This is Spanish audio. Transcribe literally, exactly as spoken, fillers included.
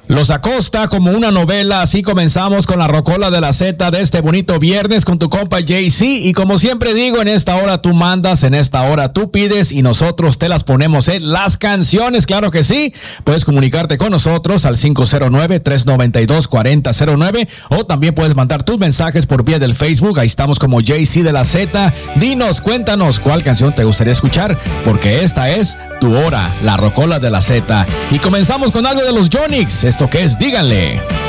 Los acosta como una novela, así comenzamos con la rocola de la Z de este bonito viernes con tu compa Jay-Z. Y como siempre digo, en esta hora tú mandas, en esta hora tú pides y nosotros te las ponemos en las canciones, claro que sí. Puedes comunicarte con nosotros al cinco cero nueve, tres nueve dos, cuatro cero cero nueve o también puedes mandar tus mensajes por vía del Facebook. Ahí estamos como Jay-Z de la Z. Dinos, cuéntanos cuál canción te gustaría escuchar, porque esta es tu hora, la rocola de la Z. Y comenzamos con algo de los Yonix. ¿Esto qué es? Díganle.